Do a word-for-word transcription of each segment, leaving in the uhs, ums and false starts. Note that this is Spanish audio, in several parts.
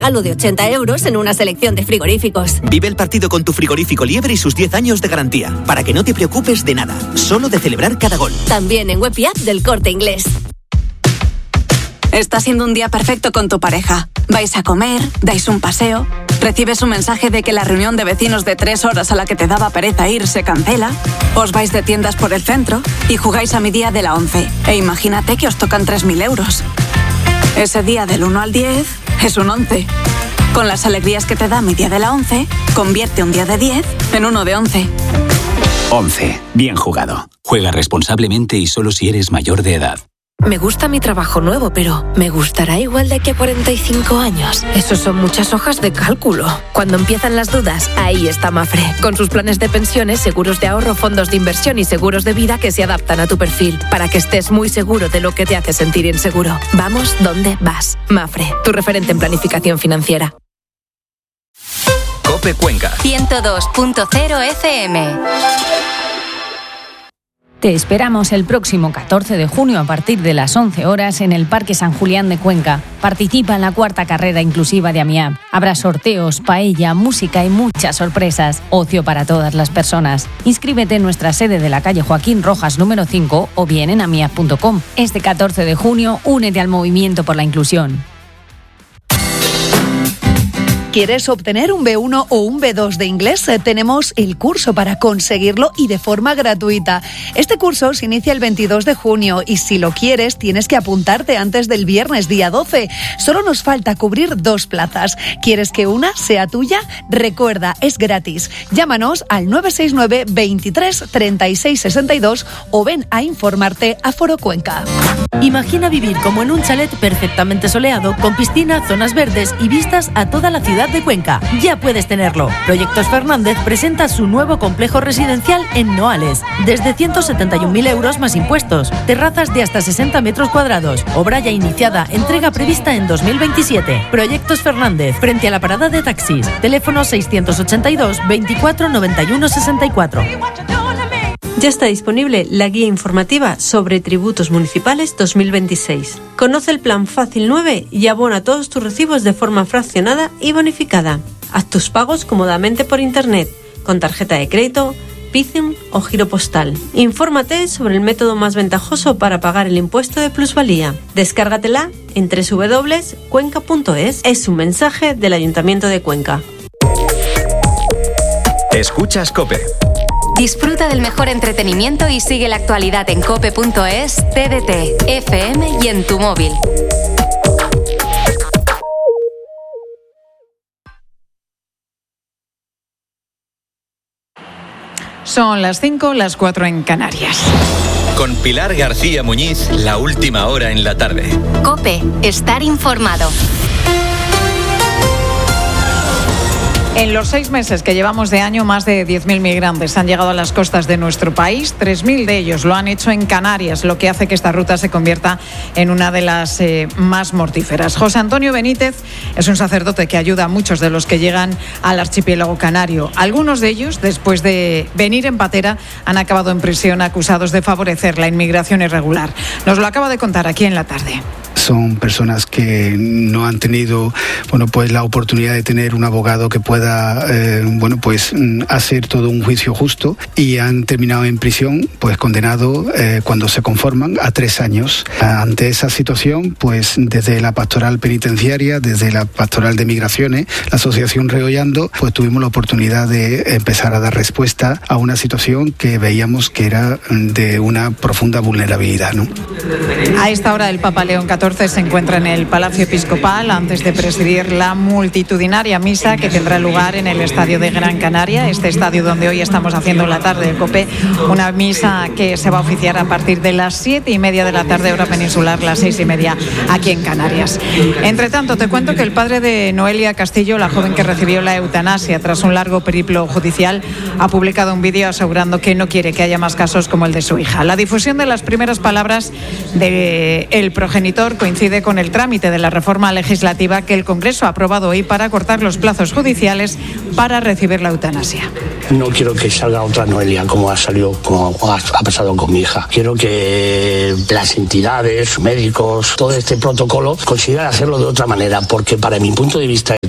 regalo de ochenta euros en una selección de frigoríficos. Vive el partido con tu frigorífico Liebre y sus diez años de garantía, para que no te preocupes de nada, solo de celebrar cada gol. También en web y app del Corte Inglés. Está siendo un día perfecto con tu pareja. Vais a comer, dais un paseo, recibes un mensaje de que la reunión de vecinos de tres horas a la que te daba pereza ir se cancela, os vais de tiendas por el centro y jugáis a mi día de la once. E imagínate que os tocan tres mil euros. Ese día del uno al diez es un once. Con las alegrías que te da mi día de la once, convierte un día de diez en uno de once. once. Bien jugado. Juega responsablemente y solo si eres mayor de edad. Me gusta mi trabajo nuevo, pero ¿me gustará igual de aquí a cuarenta y cinco años? Eso son muchas hojas de cálculo. Cuando empiezan las dudas, ahí está Mafre, con sus planes de pensiones, seguros de ahorro, fondos de inversión y seguros de vida que se adaptan a tu perfil, para que estés muy seguro de lo que te hace sentir inseguro. Vamos donde vas. Mafre, tu referente en planificación financiera. COPE Cuenca. ciento dos punto cero F M. Te esperamos el próximo catorce de junio a partir de las once horas en el Parque San Julián de Cuenca. Participa en la cuarta carrera inclusiva de AMIAP. Habrá sorteos, paella, música y muchas sorpresas. Ocio para todas las personas. Inscríbete en nuestra sede de la calle Joaquín Rojas número cinco o bien en amiap punto com. Este catorce de junio, únete al movimiento por la inclusión. ¿Quieres obtener un B uno o un B dos de inglés? Tenemos el curso para conseguirlo y de forma gratuita. Este curso se inicia el veintidós de junio y si lo quieres tienes que apuntarte antes del viernes día doce. Solo nos falta cubrir dos plazas. ¿Quieres que una sea tuya? Recuerda, es gratis. Llámanos al nueve seis nueve, veintitrés, treinta y seis sesenta y dos o ven a informarte a Foro Cuenca. Imagina vivir como en un chalet perfectamente soleado, con piscina, zonas verdes y vistas a toda la ciudad de Cuenca. Ya puedes tenerlo. Proyectos Fernández presenta su nuevo complejo residencial en Noales, desde ciento setenta y un mil euros más impuestos. Terrazas de hasta sesenta metros cuadrados. Obra ya iniciada, entrega prevista en dos mil veintisiete. Proyectos Fernández, frente a la parada de taxis. Teléfono seiscientos ochenta y dos, veinticuatro, noventa y uno, sesenta y cuatro. Ya está disponible la guía informativa sobre tributos municipales dos mil veintiséis. Conoce el plan Fácil nueve y abona todos tus recibos de forma fraccionada y bonificada. Haz tus pagos cómodamente por internet, con tarjeta de crédito, Bizum o giro postal. Infórmate sobre el método más ventajoso para pagar el impuesto de plusvalía. Descárgatela en doble u doble u doble u punto cuenca punto es. Es un mensaje del Ayuntamiento de Cuenca. Escuchas COPE. Disfruta del mejor entretenimiento y sigue la actualidad en cope punto es, T D T, F M y en tu móvil. Son las cinco, las cuatro en Canarias. Con Pilar García Muñiz, la última hora en la tarde. COPE, estar informado. En los seis meses que llevamos de año, más de diez mil migrantes han llegado a las costas de nuestro país. tres mil de ellos lo han hecho en Canarias, lo que hace que esta ruta se convierta en una de las eh, más mortíferas. José Antonio Benítez es un sacerdote que ayuda a muchos de los que llegan al archipiélago canario. Algunos de ellos, después de venir en patera, han acabado en prisión acusados de favorecer la inmigración irregular. Nos lo acaba de contar aquí en la tarde. Son personas que no han tenido, bueno, pues la oportunidad de tener un abogado que pueda, eh, bueno, pues hacer todo un juicio justo y han terminado en prisión, pues condenado eh, cuando se conforman a tres años. Ante esa situación, pues desde la pastoral penitenciaria, desde la pastoral de migraciones, la asociación Reollando, pues tuvimos la oportunidad de empezar a dar respuesta a una situación que veíamos que era de una profunda vulnerabilidad, ¿no? A esta hora el Papa León catorce se encuentra en el Palacio Episcopal antes de presidir la multitudinaria misa que tendrá lugar en el Estadio de Gran Canaria, este estadio donde hoy estamos haciendo la tarde de COPE, una misa que se va a oficiar a partir de las siete y media de la tarde, hora peninsular, las seis y media aquí en Canarias. Entre tanto, te cuento que el padre de Noelia Castillo, la joven que recibió la eutanasia tras un largo periplo judicial, ha publicado un vídeo asegurando que no quiere que haya más casos como el de su hija. La difusión de las primeras palabras del progenitor coincide con el trámite de la reforma legislativa que el Congreso ha aprobado hoy para cortar los plazos judiciales para recibir la eutanasia. No quiero que salga otra Noelia como ha salido, como ha pasado con mi hija. Quiero que las entidades, médicos, todo este protocolo consideren hacerlo de otra manera, porque para mi punto de vista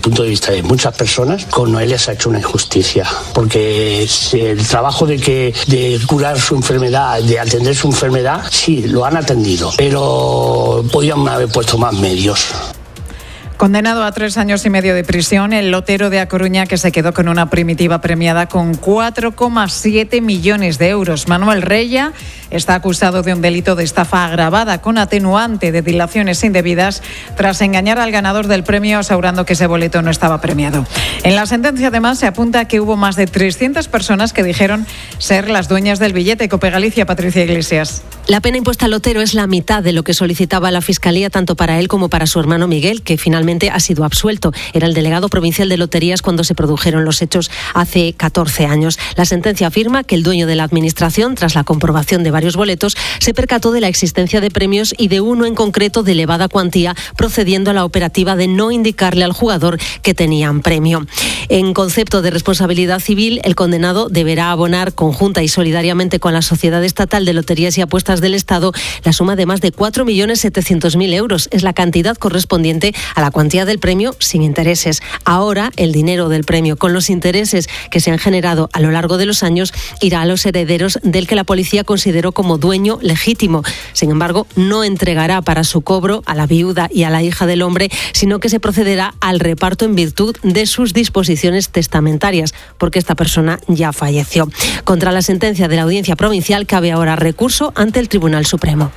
punto de vista de muchas personas, con Noelia se ha hecho una injusticia, porque el trabajo de que de curar su enfermedad, de atender su enfermedad, sí, lo han atendido, pero podían haber puesto más medios. Condenado a tres años y medio de prisión, el lotero de A Coruña, que se quedó con una primitiva premiada con cuatro coma siete millones de euros. Manuel Reya está acusado de un delito de estafa agravada con atenuante de dilaciones indebidas tras engañar al ganador del premio asegurando que ese boleto no estaba premiado. En la sentencia, además, se apunta que hubo más de trescientas personas que dijeron ser las dueñas del billete. Cope Galicia, Patricia Iglesias. La pena impuesta al lotero es la mitad de lo que solicitaba la Fiscalía, tanto para él como para su hermano Miguel, que finalmente ha sido absuelto. Era el delegado provincial de loterías cuando se produjeron los hechos hace catorce años. La sentencia afirma que el dueño de la administración, tras la comprobación de varios boletos, se percató de la existencia de premios y de uno en concreto de elevada cuantía, procediendo a la operativa de no indicarle al jugador que tenían premio. En concepto de responsabilidad civil, el condenado deberá abonar conjunta y solidariamente con la Sociedad Estatal de Loterías y Apuestas del Estado la suma de más de cuatro millones setecientos mil euros. Es la cantidad correspondiente a la cuantía del premio sin intereses. Ahora, el dinero del premio con los intereses que se han generado a lo largo de los años irá a los herederos del que la policía consideró como dueño legítimo. Sin embargo, no entregará para su cobro a la viuda y a la hija del hombre, sino que se procederá al reparto en virtud de sus disposiciones testamentarias, porque esta persona ya falleció. Contra la sentencia de la Audiencia Provincial cabe ahora recurso ante el Tribunal Supremo.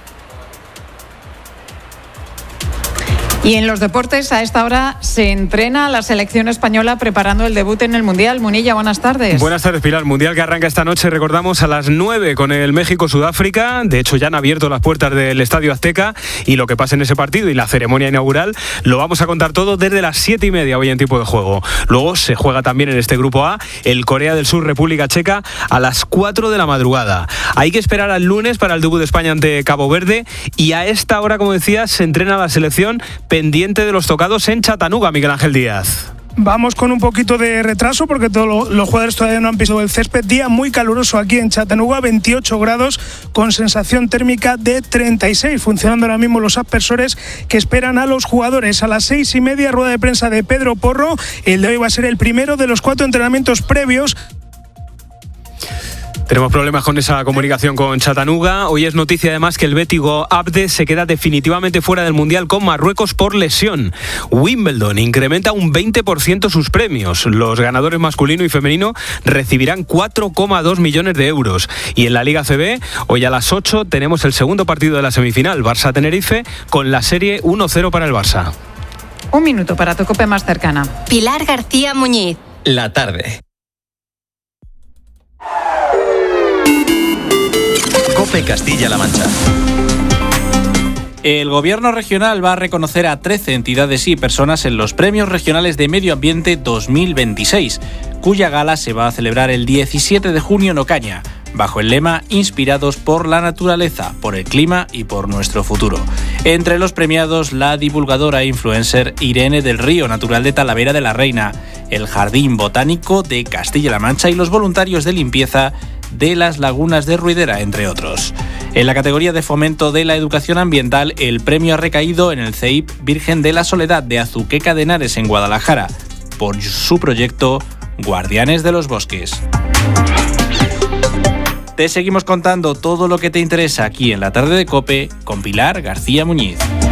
Y en los deportes, a esta hora se entrena la selección española preparando el debut en el Mundial. Munilla, buenas tardes. Buenas tardes, Pilar. Mundial que arranca esta noche, recordamos, a las nueve con el México-Sudáfrica. De hecho, ya han abierto las puertas del Estadio Azteca y lo que pasa en ese partido y la ceremonia inaugural lo vamos a contar todo desde las siete y media hoy en tiempo de juego. Luego se juega también en este grupo A el Corea del Sur, República Checa, a las cuatro de la madrugada. Hay que esperar al lunes para el debut de España ante Cabo Verde y a esta hora, como decías, se entrena la selección pendiente de los tocados en Chattanooga, Miguel Ángel Díaz. Vamos con un poquito de retraso porque todos los jugadores todavía no han pisado el césped. Día muy caluroso aquí en Chattanooga, veintiocho grados con sensación térmica de treinta y seis. Funcionando ahora mismo los aspersores que esperan a los jugadores. A las seis y media, rueda de prensa de Pedro Porro. El de hoy va a ser el primero de los cuatro entrenamientos previos. Tenemos problemas con esa comunicación con Chattanooga. Hoy es noticia además que el bético Abde se queda definitivamente fuera del Mundial con Marruecos por lesión. Wimbledon incrementa un veinte por ciento sus premios. Los ganadores masculino y femenino recibirán cuatro coma dos millones de euros. Y en la Liga C B, hoy a las ocho tenemos el segundo partido de la semifinal, Barça-Tenerife, con la serie uno cero para el Barça. Un minuto para tu cope más cercana. Pilar García Muñiz. La tarde. Cope Castilla-La Mancha. El Gobierno regional va a reconocer a trece entidades y personas en los Premios Regionales de Medio Ambiente dos mil veintiséis, cuya gala se va a celebrar el diecisiete de junio en Ocaña, bajo el lema Inspirados por la naturaleza, por el clima y por nuestro futuro. Entre los premiados, la divulgadora e influencer Irene del Río, natural de Talavera de la Reina, el Jardín Botánico de Castilla-La Mancha y los voluntarios de limpieza de las lagunas de Ruidera, entre otros. En la categoría de fomento de la educación ambiental, el premio ha recaído en el C E I P Virgen de la Soledad de Azuqueca de Henares, en Guadalajara, por su proyecto Guardianes de los Bosques. Te seguimos contando todo lo que te interesa aquí en la tarde de COPE con Pilar García Muñiz.